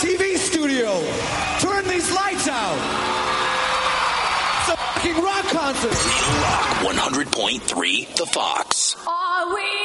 TV studio. Turn these lights out. It's a fucking rock concert. Real Rock 100.3 The Fox. Are we